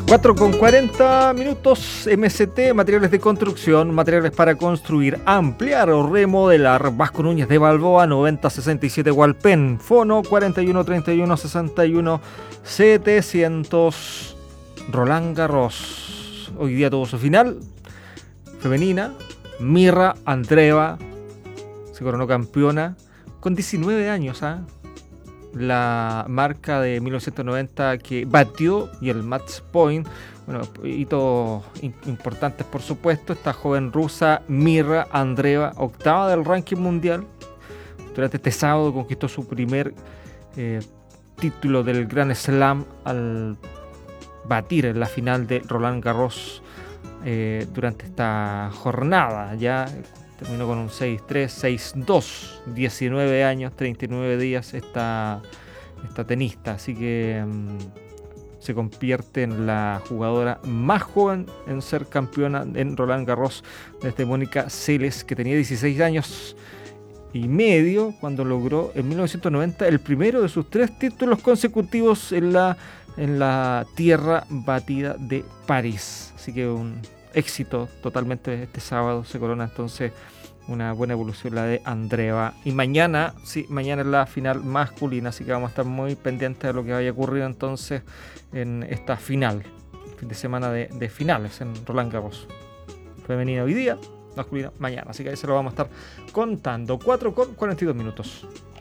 4:40 MST, materiales de construcción, materiales para construir, ampliar o remodelar. Vasco Núñez de Balboa, 9067 Hualpén. Fono 4131-61-700. Roland Garros. Hoy día tuvo su final femenina. Mirra Andreeva se coronó campeona con 19 años, ¿ah? La marca de 1990 que batió y el match point, bueno, hitos importantes por supuesto. Esta joven rusa Mirra Andreeva, octava del ranking mundial, durante este sábado conquistó su primer título del Grand Slam al batir en la final de Roland Garros durante esta jornada. Ya terminó con un 6-3, 6-2, 19 años, 39 días esta tenista, así que se convierte en la jugadora más joven en ser campeona en Roland Garros desde Mónica Seles, que tenía 16 años y medio cuando logró en 1990 el primero de sus 3 títulos consecutivos en la tierra batida de París. Así que un éxito totalmente este sábado. Se corona entonces una buena evolución la de Andreeva. Y mañana es la final masculina, así que vamos a estar muy pendientes de lo que vaya a ocurrir entonces en esta final, fin de semana de finales en Roland Garros. Femenina hoy día, masculina mañana, así que ahí se lo vamos a estar contando. 4:42.